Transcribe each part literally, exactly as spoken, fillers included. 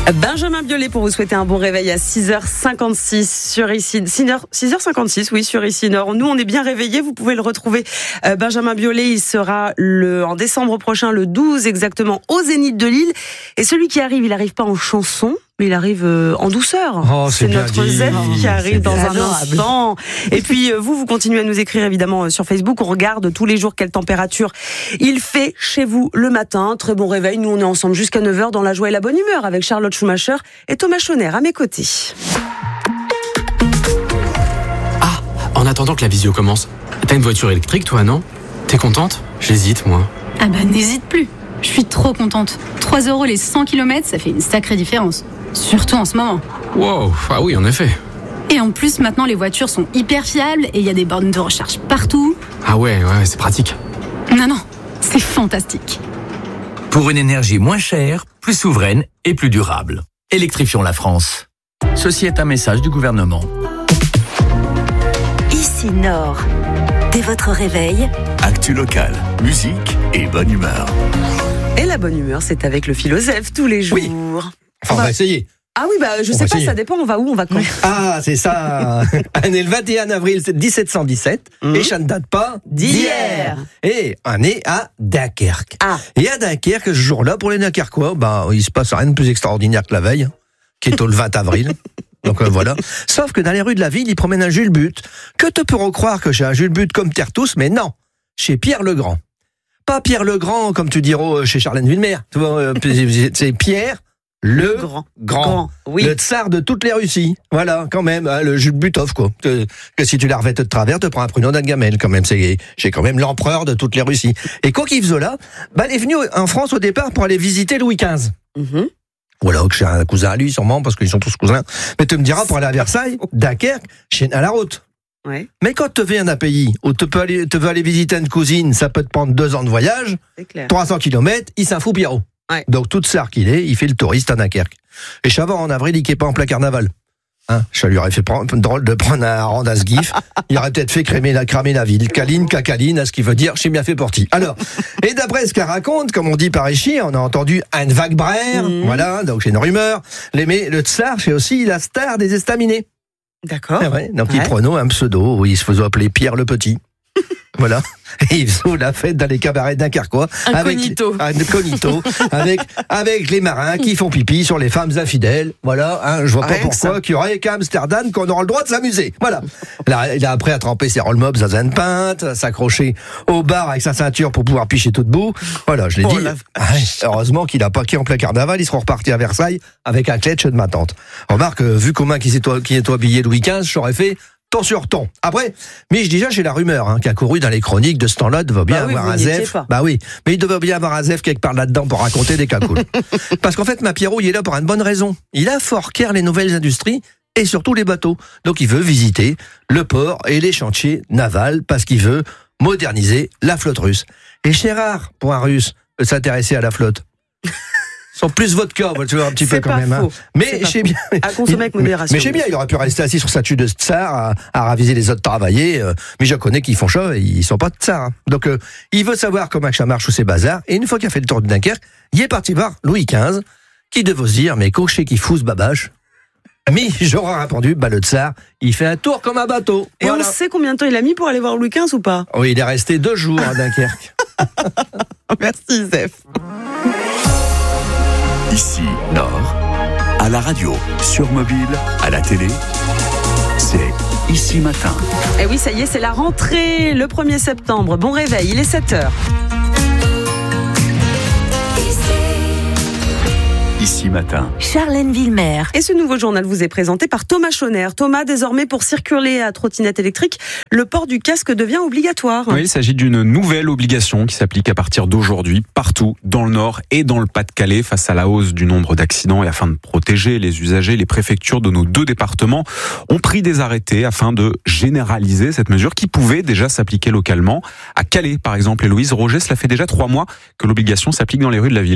Benjamin Biolay pour vous souhaiter un bon réveil à six heures cinquante-six sur ici six heures cinquante-six oui sur ici Nord. Nous on est bien réveillés, vous pouvez le retrouver euh, Benjamin Biolay, il sera le en décembre prochain le douze exactement au Zénith de Lille et celui qui arrive, il arrive pas en chanson, mais il arrive euh, en douceur. Oh, c'est, c'est notre Zef qui arrive dans un instant. Et puis euh, vous, vous continuez à nous écrire évidemment euh, sur Facebook. On regarde tous les jours quelle température il fait chez vous le matin. Très bon réveil. Nous, on est ensemble jusqu'à neuf heures dans la joie et la bonne humeur avec Charlotte Schumacher et Thomas Chonner à mes côtés. Ah, en attendant que la visio commence, t'as une voiture électrique toi, non ? T'es contente ? J'hésite, moi. Ah bah n'hésite plus. Je suis trop contente. trois euros les cent kilomètres, ça fait une sacrée différence. Surtout en ce moment. Wow, ah oui, en effet. Et en plus, maintenant, les voitures sont hyper fiables et il y a des bornes de recharge partout. Ah ouais, ouais, c'est pratique. Non, non, c'est fantastique. Pour une énergie moins chère, plus souveraine et plus durable. Électrifions la France. Ceci est un message du gouvernement. Ici Nord. Dès votre réveil, actu local, musique et bonne humeur. Et la bonne humeur, c'est avec le philosophe tous les jours. Oui. Enfin, on va essayer. Ah oui, bah je on sais pas, essayer. ça dépend, on va où, on va quand. Ah, c'est ça. On est le vingt et un avril dix-sept cent dix-sept mmh. et ça ne date pas d'hier. Et on est à Dunkerque. Ah. Et à Dunkerque, ce jour-là, pour les Dunkerquois, bah, il se passe rien de plus extraordinaire que la veille, qui est au le vingt avril. Donc euh, voilà. Sauf que dans les rues de la ville, ils promènent un Jules But. Que te pourront croire que j'ai un Jules But comme Terre tous, mais non, chez Pierre le Grand. Pas Pierre le Grand, comme tu diras chez Charlène Villemer. Tu vois, c'est Pierre le Grand. Grand. Grand. Oui. Le tsar de toutes les Russies. Voilà, quand même, hein, le Jules Butov, quoi. Que, que si tu la revêtes de travers, te prends un pruneau d'un gamelle, quand même. C'est, j'ai quand même l'empereur de toutes les Russies. Et quoi qu'il faisait là, bah, il est venu en France au départ pour aller visiter Louis quinze. Mm-hmm. Voilà, que j'ai un cousin à lui, sûrement, parce qu'ils sont tous cousins. Mais tu me diras, pour aller à Versailles, Dunkerque, chez à la route. Ouais. Mais quand tu viens d'un pays où tu peux aller, tu veux aller visiter une cousine, ça peut te prendre deux ans de voyage, trois cents kilomètres, il s'en fout Pierrot. Ouais. Donc, tout ça qu'il est, il fait le touriste à Dunkerque. Et Chavard, en avril, il n'est pas en plein carnaval. Hein, ça lui aurait fait prendre, drôle de prendre un rang à Sgif. Il aurait peut-être fait cramer la, cramer la ville. Caline, cacaline, à ce qui veut dire, j'ai bien fait pour ti. Alors, et d'après ce qu'elle raconte, comme on dit par ici, on a entendu un vague brère, mmh. Voilà, donc c'est une rumeur. Les, mais le tsar, c'est aussi la star des estaminets. D'accord. Ah ouais, donc ouais. il prenait un pseudo où il se faisait appeler Pierre le Petit. Voilà. Et ils faisaient la fête dans les cabarets dunkerquois. Incognito. Avec, incognito. avec, avec les marins qui font pipi sur les femmes infidèles. Voilà. Hein, je vois pas pourquoi qu'il y aurait qu'à Amsterdam qu'on aura le droit de s'amuser. Voilà. Là, il a après à tremper ses roll-mobs à une pinte, à s'accrocher au bar avec sa ceinture pour pouvoir picher tout debout. Voilà, je l'ai oh, dit. Ah, heureusement qu'il a pas qui en plein carnaval, ils seront repartis à Versailles avec un cletch de ma tante. Remarque, vu comment qui est, qui est habillé Louis quinze, j'aurais fait ton sur ton. Après, mais je déjà j'ai la rumeur hein, qui a couru dans les chroniques de ce temps-là, devait bien bah oui, avoir un Zef. Bah oui, mais il devait bien avoir un Zef quelque part là-dedans pour raconter des cacoules. Parce qu'en fait, ma Pierrot, il est là pour une bonne raison. Il a fort cœur les nouvelles industries et surtout les bateaux. Donc il veut visiter le port et les chantiers navals parce qu'il veut moderniser la flotte russe. Et c'est rare pour un Russe de s'intéresser à la flotte. Sont plus vodka, tu vois, un petit c'est peu quand même. Hein. Mais je sais bien. À consommer avec modération. Mais je sais bien, il aurait pu rester assis sur sa tue de tsar à, à raviser les autres travailler. Euh, mais je connais qu'ils font ça et ils sont pas de tsar. Hein. Donc, euh, il veut savoir comment ça marche ou ces bazars. Et une fois qu'il a fait le tour de Dunkerque, il est parti voir Louis quinze, qui devait se dire, mais cocher qui fout ce babache. Mais j'aurais répondu, bah le tsar, il fait un tour comme un bateau. Et voilà. On sait combien de temps il a mis pour aller voir Louis quinze ou pas ? Oui, il est resté deux jours à Dunkerque. Merci, Zef. Ici, Nord, à la radio, sur mobile, à la télé, c'est Ici Matin. Et oui, ça y est, c'est la rentrée, le premier septembre. Bon réveil, il est sept heures. Ici Matin. Charlène Villemer. Et ce nouveau journal vous est présenté par Thomas Chonner. Thomas, désormais, pour circuler à trottinette électrique, le port du casque devient obligatoire. Oui, il s'agit d'une nouvelle obligation qui s'applique à partir d'aujourd'hui partout dans le Nord et dans le Pas-de-Calais face à la hausse du nombre d'accidents et afin de protéger les usagers. Les préfectures de nos deux départements ont pris des arrêtés afin de généraliser cette mesure qui pouvait déjà s'appliquer localement. À Calais, par exemple, Héloïse Roger, cela fait déjà trois mois que l'obligation s'applique dans les rues de la ville.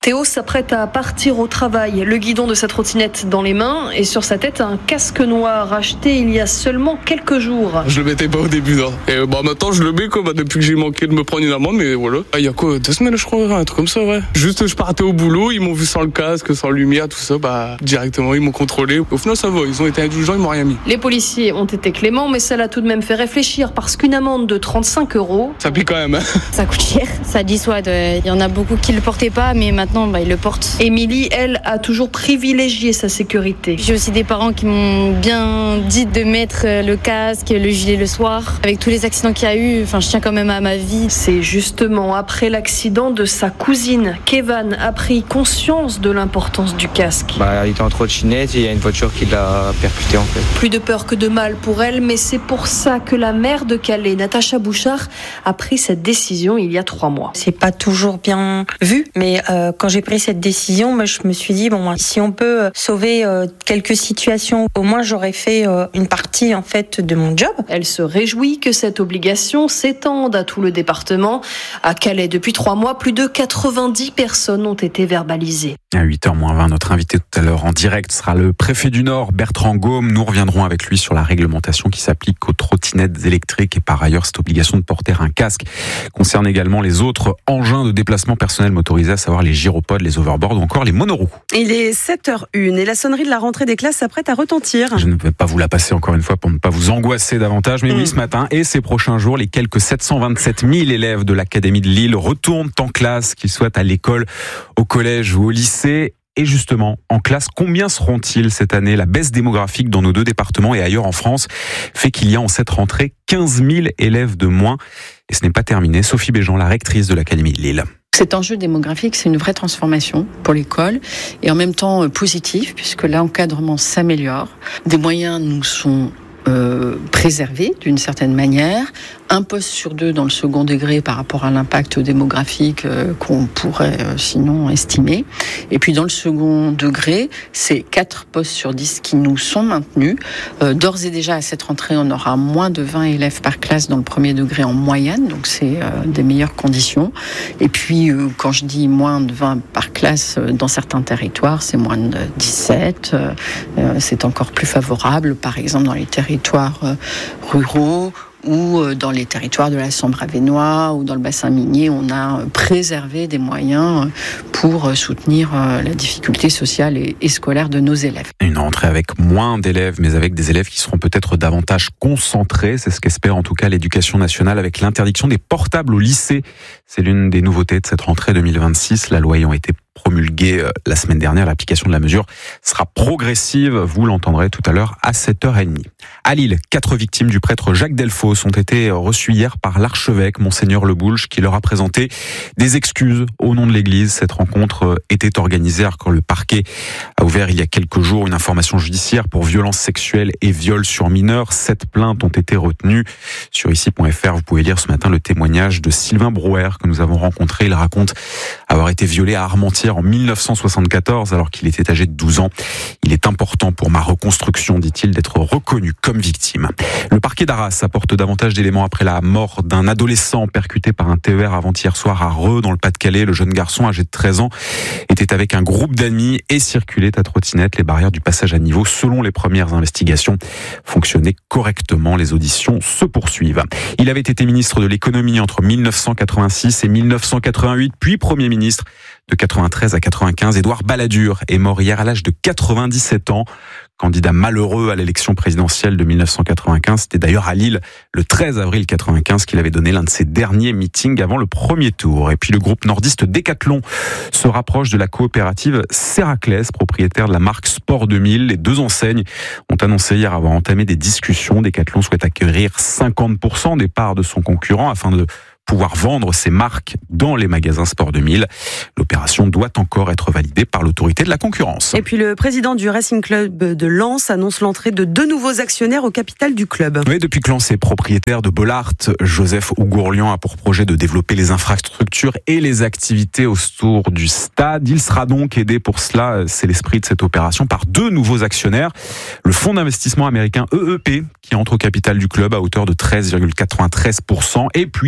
Théo s'apprête à partir au travail, le guidon de sa trottinette dans les mains et sur sa tête un casque noir acheté il y a seulement quelques jours. Je le mettais pas au début, non. Et bah maintenant je le mets quoi, bah, depuis que j'ai manqué de me prendre une amende, mais voilà. Il y a quoi, deux semaines je crois, un truc comme ça, ouais. Juste je partais au boulot, ils m'ont vu sans le casque, sans lumière, tout ça, bah directement ils m'ont contrôlé. Au final ça va, ils ont été indulgents, ils m'ont rien mis. Les policiers ont été cléments, mais ça l'a tout de même fait réfléchir parce qu'une amende de trente-cinq euros... Ça pique quand même, hein. Ça coûte cher, ça dissuade. Il y en a beaucoup qui le portaient pas, mais maintenant bah, ils le portent. Émilie, elle, a toujours privilégié sa sécurité. J'ai aussi des parents qui m'ont bien dit de mettre le casque, le gilet le soir. Avec tous les accidents qu'il y a eu, enfin, je tiens quand même à ma vie. C'est justement après l'accident de sa cousine qu'Evan a pris conscience de l'importance du casque. Bah, il était en trottinette et il y a une voiture qui l'a percuté en fait. Plus de peur que de mal pour elle, mais c'est pour ça que la maire de Calais, Natacha Bouchard, a pris cette décision il y a trois mois. C'est pas toujours bien vu, mais euh, quand j'ai pris cette décision, moi, je me suis dit bon, si on peut sauver euh, quelques situations, au moins j'aurais fait euh, une partie en fait de mon job. Elle se réjouit que cette obligation s'étende à tout le département. À Calais, depuis trois mois, plus de quatre-vingt-dix personnes ont été verbalisées. À huit heures moins vingt, notre invité tout à l'heure en direct sera le préfet du Nord, Bertrand Gaume. Nous reviendrons avec lui sur la réglementation qui s'applique aux trottinettes électriques et par ailleurs cette obligation de porter un casque concerne également les autres engins de déplacement personnel motorisés, à savoir les gyropodes, les overboards ou encore les monoroues. Il est sept heures une et la sonnerie de la rentrée des classes s'apprête à retentir. Je ne vais pas vous la passer encore une fois pour ne pas vous angoisser davantage, mais mmh. oui, ce matin et ces prochains jours, les quelques sept cent vingt-sept mille élèves de l'Académie de Lille retournent en classe, qu'ils soient à l'école, au collège ou au lycée. Et justement, en classe, combien seront-ils cette année ? La baisse démographique dans nos deux départements et ailleurs en France fait qu'il y a en cette rentrée quinze mille élèves de moins. Et ce n'est pas terminé. Sophie Béjean, la rectrice de l'Académie de Lille. Cet enjeu démographique, c'est une vraie transformation pour l'école et en même temps euh, positif puisque l'encadrement s'améliore. Des moyens nous sont euh, préservés d'une certaine manière. Un poste sur deux dans le second degré par rapport à l'impact démographique euh, qu'on pourrait euh, sinon estimer. Et puis dans le second degré, c'est quatre postes sur dix qui nous sont maintenus. Euh, d'ores et déjà à cette rentrée, on aura moins de vingt élèves par classe dans le premier degré en moyenne, donc c'est euh, des meilleures conditions. Et puis euh, quand je dis moins de vingt par classe, euh, dans certains territoires, c'est moins de dix-sept. Euh, euh, c'est encore plus favorable, par exemple dans les territoires euh, ruraux, ou dans les territoires de la Sambre-Avesnois ou dans le bassin minier, on a préservé des moyens pour soutenir la difficulté sociale et scolaire de nos élèves. Une rentrée avec moins d'élèves, mais avec des élèves qui seront peut-être davantage concentrés. C'est ce qu'espère en tout cas l'Éducation nationale avec l'interdiction des portables au lycée. C'est l'une des nouveautés de cette rentrée deux mille vingt-six. La loi ayant été promulguée la semaine dernière, l'application de la mesure sera progressive. Vous l'entendrez tout à l'heure à sept heures trente. À Lille, quatre victimes du prêtre Jacques Delfos ont été reçues hier par l'archevêque Monseigneur Le Boulge qui leur a présenté des excuses au nom de l'Église. Cette rencontre était organisée alors que le parquet a ouvert il y a quelques jours une information judiciaire pour violences sexuelles et viols sur mineurs. Sept plaintes ont été retenues. Sur ici point f r, vous pouvez lire ce matin le témoignage de Sylvain Brouwer que nous avons rencontré. Il raconte avoir été violé à Armentières en mille neuf cent soixante-quatorze alors qu'il était âgé de douze ans. Il est important pour ma reconstruction, dit-il, d'être reconnu comme victime. Le parquet d'Arras apporte davantage d'éléments après la mort d'un adolescent percuté par un T E R avant-hier soir à Reux, dans le Pas-de-Calais. Le jeune garçon, âgé de treize ans, était avec un groupe d'amis et circulait à trottinette. Les barrières du passage à niveau, selon les premières investigations, fonctionnaient correctement. Les auditions se poursuivent. Il avait été ministre de l'économie entre mille neuf cent quatre-vingt-six et mille neuf cent quatre-vingt-huit, puis Premier ministre de quatre-vingt-treize à quatre-vingt-quinze. Édouard Balladur est mort hier à l'âge de quatre-vingt-dix-sept ans. Candidat malheureux à l'élection présidentielle de mille neuf cent quatre-vingt-quinze. C'était d'ailleurs à Lille, le treize avril quatre-vingt-quinze, qu'il avait donné l'un de ses derniers meetings avant le premier tour. Et puis le groupe nordiste Decathlon se rapproche de la coopérative Séraclès, propriétaire de la marque Sport deux mille. Les deux enseignes ont annoncé hier avoir entamé des discussions. Decathlon souhaite acquérir cinquante pour cent des parts de son concurrent afin de pouvoir vendre ses marques dans les magasins Sport deux mille. L'opération doit encore être validée par l'autorité de la concurrence. Et puis le président du Racing Club de Lens annonce l'entrée de deux nouveaux actionnaires au capital du club. Oui, depuis que Lens est propriétaire de Bollard, Joseph Ougourlian a pour projet de développer les infrastructures et les activités autour du stade. Il sera donc aidé pour cela, c'est l'esprit de cette opération, par deux nouveaux actionnaires. Le fonds d'investissement américain E E P, qui entre au capital du club à hauteur de treize virgule quatre-vingt-treize pour cent, et puis Jean-Claude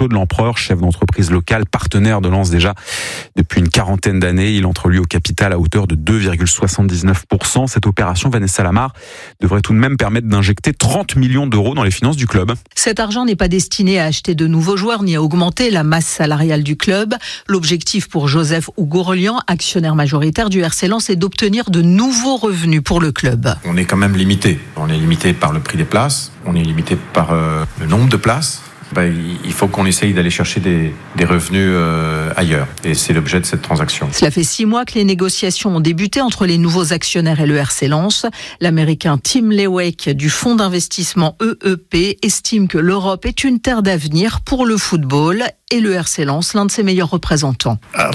Arnaud de l'Empereur, chef d'entreprise locale, partenaire de Lens déjà depuis une quarantaine d'années. Il entre lui au capital à hauteur de deux virgule soixante-dix-neuf pour cent. Cette opération, Vanessa Lamar, devrait tout de même permettre d'injecter trente millions d'euros dans les finances du club. Cet argent n'est pas destiné à acheter de nouveaux joueurs ni à augmenter la masse salariale du club. L'objectif pour Joseph Ougourlian, actionnaire majoritaire du R C Lens, est d'obtenir de nouveaux revenus pour le club. On est quand même limité. On est limité par le prix des places, on est limité par euh, le nombre de places. Ben, il faut qu'on essaye d'aller chercher des, des revenus euh, ailleurs. Et c'est l'objet de cette transaction. Cela fait six mois que les négociations ont débuté entre les nouveaux actionnaires et le R C Lens. L'Américain Tim Lewek du fonds d'investissement E E P estime que l'Europe est une terre d'avenir pour le football et le R C Lens, l'un de ses meilleurs représentants.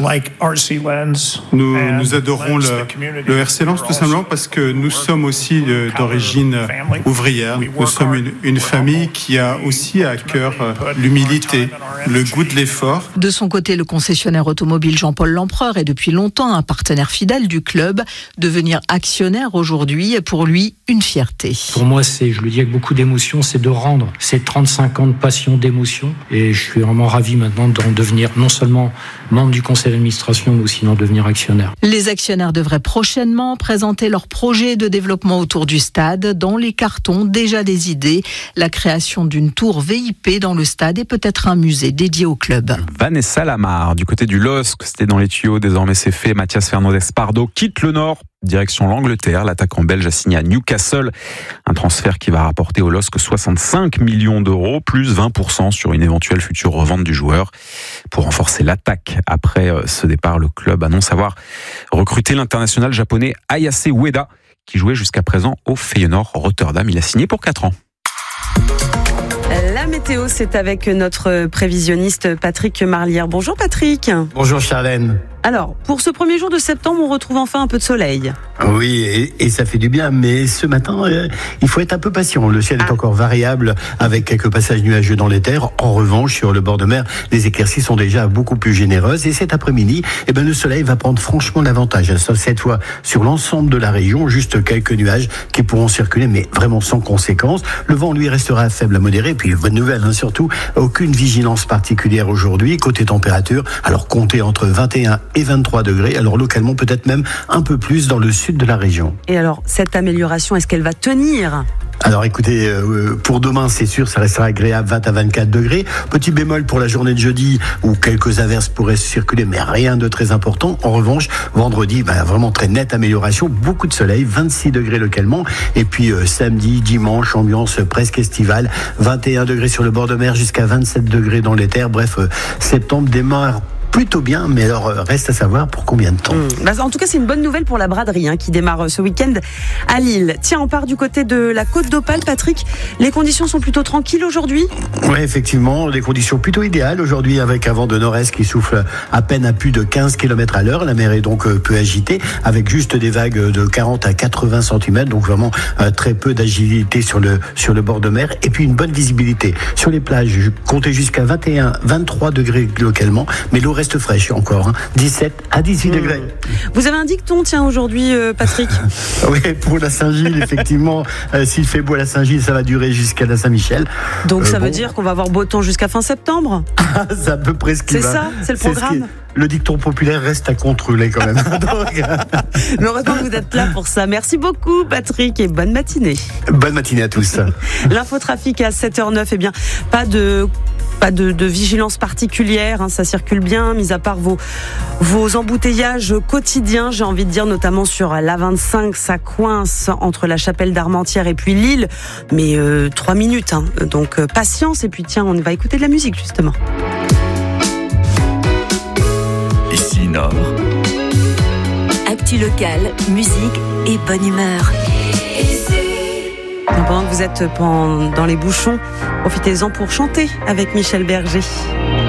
Nous, nous adorons le, le R C Lens tout simplement parce que nous sommes aussi de, d'origine ouvrière. Nous sommes une, une famille qui a aussi à cœur l'humilité, le goût de l'effort. De son côté, le concessionnaire automobile Jean-Paul Lempereur est depuis longtemps un partenaire fidèle du club. Devenir actionnaire aujourd'hui est pour lui une fierté. Pour moi, c'est, je le dis avec beaucoup d'émotion, c'est de rendre ces trente-cinq ans de passion, d'émotion. Et je suis vraiment ravi maintenant d'en devenir non seulement membre du conseil d'administration, mais aussi d'en devenir actionnaire. Les actionnaires devraient prochainement présenter leur projet de développement autour du stade. Dans les cartons, déjà des idées. La création d'une tour V I P dans le stade et peut-être un musée dédié au club. Vanessa Lamar, du côté du L O S C, c'était dans les tuyaux, désormais c'est fait. Mathias Fernandes-Pardo quitte le Nord, direction l'Angleterre. L'attaquant belge a signé à Newcastle, un transfert qui va rapporter au L O S C soixante-cinq millions d'euros, plus vingt pour cent sur une éventuelle future revente du joueur. Pour renforcer l'attaque, après ce départ, le club annonce avoir recruté l'international japonais Ayase Ueda, qui jouait jusqu'à présent au Feyenoord Rotterdam. Il a signé pour quatre ans. La météo, c'est avec notre prévisionniste Patrick Marlière. Bonjour Patrick. Bonjour Charlène. Alors, pour ce premier jour de septembre, on retrouve enfin un peu de soleil. Oui, et, et ça fait du bien, mais ce matin, euh, il faut être un peu patient. Le ciel ah. est encore variable, avec quelques passages nuageux dans les terres. En revanche, sur le bord de mer, les éclaircies sont déjà beaucoup plus généreuses. Et cet après-midi, eh ben, le soleil va prendre franchement l'avantage. Sauf cette fois, sur l'ensemble de la région, juste quelques nuages qui pourront circuler, mais vraiment sans conséquence. Le vent, lui, restera faible à modéré. Et puis, bonne nouvelle, hein, surtout, aucune vigilance particulière aujourd'hui. Côté température, alors comptez entre vingt et un et vingt-trois degrés, alors localement peut-être même un peu plus dans le sud de la région. Et alors, cette amélioration, est-ce qu'elle va tenir ? Alors écoutez, euh, pour demain, c'est sûr, ça restera agréable, vingt à vingt-quatre degrés. Petit bémol pour la journée de jeudi, où quelques averses pourraient circuler, mais rien de très important. En revanche, vendredi, bah, vraiment très nette amélioration, beaucoup de soleil, vingt-six degrés localement. Et puis euh, samedi, dimanche, ambiance presque estivale, vingt et un degrés sur le bord de mer, jusqu'à vingt-sept degrés dans les terres. Bref, euh, septembre démarre plutôt bien, mais alors reste à savoir pour combien de temps. Mmh. Bah, en tout cas, c'est une bonne nouvelle pour la braderie hein, qui démarre ce week-end à Lille. Tiens, on part du côté de la Côte d'Opale, Patrick. Les conditions sont plutôt tranquilles aujourd'hui ? Oui, effectivement, des conditions plutôt idéales aujourd'hui, avec un vent de nord-est qui souffle à peine à plus de quinze kilomètres à l'heure. La mer est donc peu agitée, avec juste des vagues de quarante à quatre-vingts centimètres, donc vraiment euh, très peu d'agilité sur le, sur le bord de mer, et puis une bonne visibilité. Sur les plages, comptez jusqu'à vingt et un, vingt-trois degrés localement, mais l'eau reste fraîche encore, hein, dix-sept à dix-huit mmh. degrés. Vous avez un dicton, tiens, aujourd'hui, euh, Patrick. Oui, pour la Saint-Gilles, effectivement, euh, s'il fait beau à la Saint-Gilles, ça va durer jusqu'à la Saint-Michel. Donc euh, ça bon. veut dire qu'on va avoir beau temps jusqu'à fin septembre ? C'est à peu près ce qui C'est va. ça, c'est le programme. C'est le dicton populaire reste à contrôler quand même. Donc, mais heureusement que vous êtes là pour ça. Merci beaucoup, Patrick, et bonne matinée. Bonne matinée à tous. L'infotrafic à sept heures zéro neuf, eh bien, pas de... Pas de, de vigilance particulière, hein, ça circule bien, mis à part vos, vos embouteillages quotidiens, j'ai envie de dire, notamment sur l'A vingt-cinq, ça coince entre la Chapelle d'Armentières et puis Lille, mais euh, trois minutes, hein, donc euh, patience, et puis tiens, on va écouter de la musique justement. Ici Nord. Actu locale, musique et bonne humeur. Pendant que vous êtes dans les bouchons, profitez-en pour chanter avec Michel Berger.